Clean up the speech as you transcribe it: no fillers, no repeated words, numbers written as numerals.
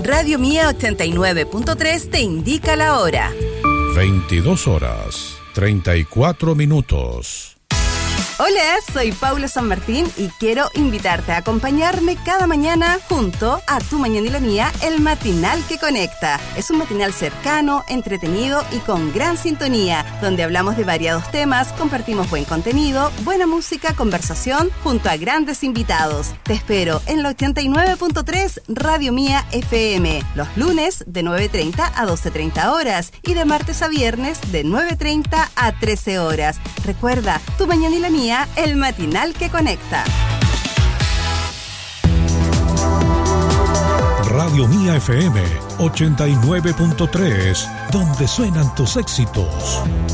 Radio Mía 89.3 te indica la hora. 22 horas, 34 minutos. Hola, soy Paula San Martín y quiero invitarte a acompañarme cada mañana junto a Tu Mañana y la Mía, el matinal que conecta. Es un matinal cercano, entretenido y con gran sintonía, donde hablamos de variados temas, compartimos buen contenido, buena música, conversación, junto a grandes invitados. Te espero en la 89.3 Radio Mía FM, los lunes de 9:30 a 12:30 horas y de martes a viernes de 9:30 a 13 horas. Recuerda, Tu Mañana y la Mía, el matinal que conecta. Radio Mía FM 89.3, donde suenan tus éxitos.